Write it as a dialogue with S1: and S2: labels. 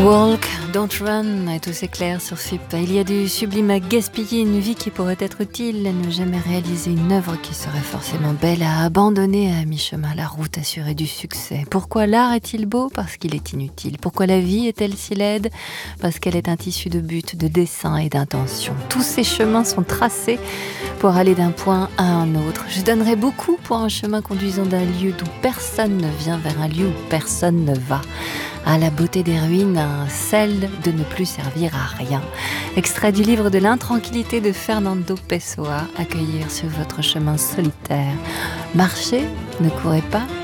S1: Walk, don't run, et tout s'éclaire sur FIP. Il y a du sublime à gaspiller une vie qui pourrait être utile, à ne jamais réaliser une œuvre qui serait forcément belle, à abandonner à mi-chemin la route assurée du succès. Pourquoi l'art est-il beau ? Parce qu'il est inutile. Pourquoi la vie est-elle si laide ? Parce qu'elle est un tissu de buts, de desseins et d'intentions. Tous ces chemins sont tracés pour aller d'un point à un autre. Je donnerais beaucoup pour un chemin conduisant d'un lieu d'où personne ne vient vers un lieu où personne ne va. À la beauté des ruines, un sel de ne plus servir à rien. Extrait du livre de l'intranquillité de Fernando Pessoa, accueillir sur votre chemin solitaire. Marchez, ne courez pas,